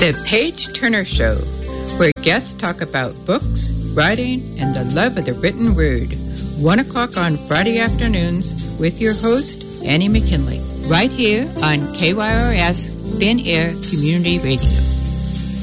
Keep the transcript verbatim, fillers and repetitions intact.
The Page Turner Show, where guests talk about books, writing, and the love of the written word. One o'clock on Friday afternoons with your host, Annie McKinley, right here on K Y R S Thin Air Community Radio.